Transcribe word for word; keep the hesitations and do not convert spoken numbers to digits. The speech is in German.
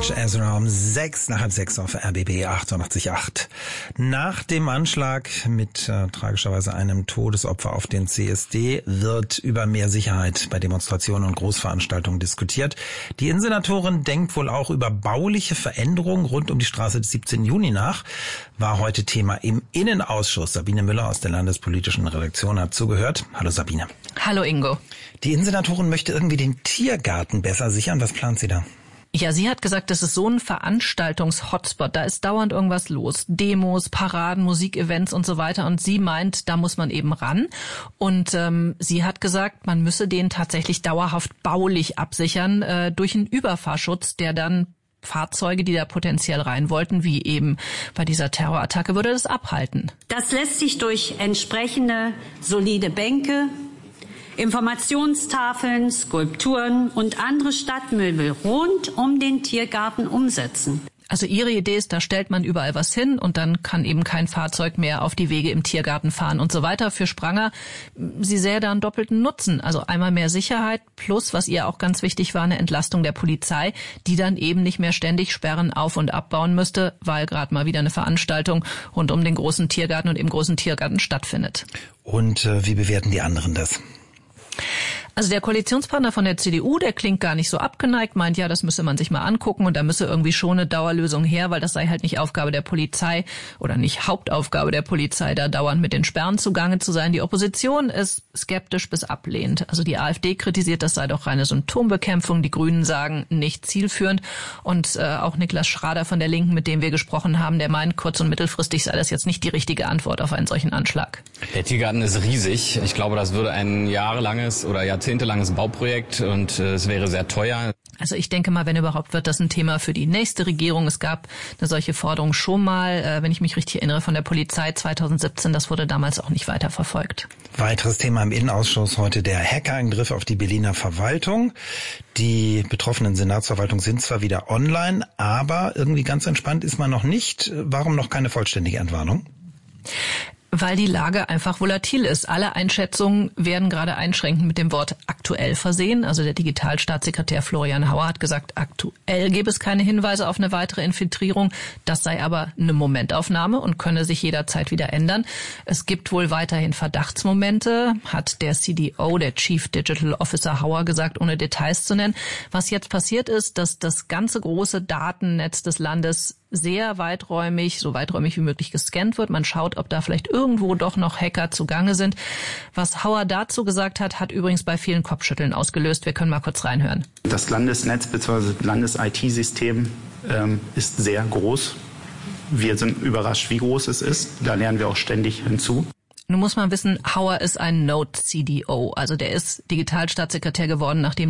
George Ezra um sechs nach halb sechs auf R B B achtundachtzig Komma acht. Nach dem Anschlag mit äh, tragischerweise einem Todesopfer auf den C S D wird über mehr Sicherheit bei Demonstrationen und Großveranstaltungen diskutiert. Die Innensenatorin denkt wohl auch über bauliche Veränderungen rund um die Straße des siebzehnten Juni nach. War heute Thema im Innenausschuss. Sabine Müller aus der landespolitischen Redaktion hat zugehört. Hallo Sabine. Hallo Ingo. Die Innensenatorin möchte irgendwie den Tiergarten besser sichern. Was plant sie da? Ja, sie hat gesagt, das ist so ein Veranstaltungs-Hotspot. Da ist dauernd irgendwas los. Demos, Paraden, Musikevents und so weiter. Und sie meint, da muss man eben ran. Und ähm, sie hat gesagt, man müsse den tatsächlich dauerhaft baulich absichern äh, durch einen Überfahrschutz, der dann Fahrzeuge, die da potenziell rein wollten, wie eben bei dieser Terrorattacke, würde das abhalten. Das lässt sich durch entsprechende solide Bänke, Informationstafeln, Skulpturen und andere Stadtmöbel rund um den Tiergarten umsetzen. Also ihre Idee ist, da stellt man überall was hin und dann kann eben kein Fahrzeug mehr auf die Wege im Tiergarten fahren und so weiter. Für Spranger, sie sähe da einen doppelten Nutzen. Also einmal mehr Sicherheit plus, was ihr auch ganz wichtig war, eine Entlastung der Polizei, die dann eben nicht mehr ständig Sperren auf- und abbauen müsste, weil gerade mal wieder eine Veranstaltung rund um den großen Tiergarten und im großen Tiergarten stattfindet. Und äh, wie bewerten die anderen das? Also der Koalitionspartner von der C D U, der klingt gar nicht so abgeneigt, meint, ja, das müsse man sich mal angucken und da müsse irgendwie schon eine Dauerlösung her, weil das sei halt nicht Aufgabe der Polizei oder nicht Hauptaufgabe der Polizei, da dauernd mit den Sperren zugange zu sein. Die Opposition ist skeptisch bis ablehnend. Also die AfD kritisiert, das sei doch reine Symptombekämpfung. Die Grünen sagen, nicht zielführend. Und äh, auch Niklas Schrader von der Linken, mit dem wir gesprochen haben, der meint, kurz- und mittelfristig sei das jetzt nicht die richtige Antwort auf einen solchen Anschlag. Der Tiergarten ist riesig. Ich glaube, das würde ein jahrelanges oder jahrzehntelanges Bauprojekt und äh, es wäre sehr teuer. Also ich denke mal, wenn überhaupt, wird das ein Thema für die nächste Regierung. Es gab eine solche Forderung schon mal, äh, wenn ich mich richtig erinnere, von der Polizei zweitausendsiebzehn. Das wurde damals auch nicht weiter verfolgt. Weiteres Thema im Innenausschuss heute der Hackerangriff auf die Berliner Verwaltung. Die betroffenen Senatsverwaltungen sind zwar wieder online, aber irgendwie ganz entspannt ist man noch nicht. Warum noch keine vollständige Entwarnung? Weil die Lage einfach volatil ist. Alle Einschätzungen werden gerade einschränkend mit dem Wort aktuell versehen. Also der Digitalstaatssekretär Florian Hauer hat gesagt, aktuell gäbe es keine Hinweise auf eine weitere Infiltrierung. Das sei aber eine Momentaufnahme und könne sich jederzeit wieder ändern. Es gibt wohl weiterhin Verdachtsmomente, hat der C D O, der Chief Digital Officer Hauer gesagt, ohne Details zu nennen. Was jetzt passiert ist, dass das ganze große Datennetz des Landes sehr weiträumig, so weiträumig wie möglich gescannt wird. Man schaut, ob da vielleicht irgendwo doch noch Hacker zugange sind. Was Hauer dazu gesagt hat, hat übrigens bei vielen Kopfschütteln ausgelöst. Wir können mal kurz reinhören. Das Landesnetz bzw. Landes-I T-System ähm, ist sehr groß. Wir sind überrascht, wie groß es ist. Da lernen wir auch ständig hinzu. Nun muss man wissen, Hauer ist ein Node-C D O. Also der ist Digitalstaatssekretär geworden, nachdem